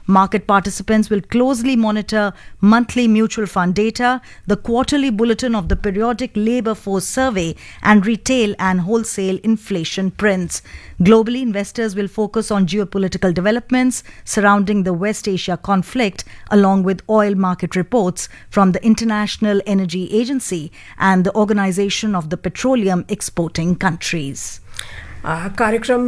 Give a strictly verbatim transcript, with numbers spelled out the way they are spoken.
Market participants will closely monitor monthly mutual fund data, the quarterly bulletin of the periodic labor force survey, and retail and wholesale inflation prints. Globally, investors will focus on geopolitical developments surrounding the West Asia conflict, along with oil market reports from the International Energy Agency and the Organization of the Petroleum Exporting Countries. कार्यक्रम